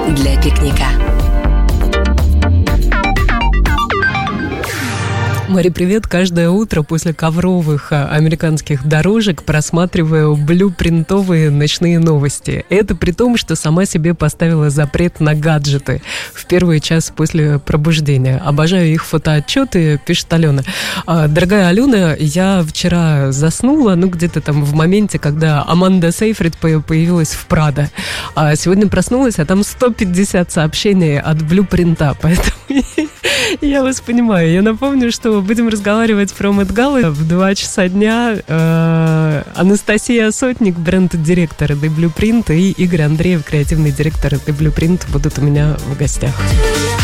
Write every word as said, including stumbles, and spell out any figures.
для пикника. Мари, привет. Каждое утро после ковровых американских дорожек просматриваю блюпринтовые ночные новости. Это при том, что сама себе поставила запрет на гаджеты в первый час после пробуждения. Обожаю их фотоотчеты, пишет Алена. Дорогая Алена, я вчера заснула, ну где-то там в моменте, когда Аманда Сейфрид появилась в Прадо. А сегодня проснулась, а там сто пятьдесят сообщений от блюпринта, поэтому я вас понимаю. Я напомню, что будем разговаривать про Met Gala в два часа дня. Э, Анастасия Сотник, бренд-директор The Blueprint, и Игорь Андреев, креативный директор The Blueprint, будут у меня в гостях.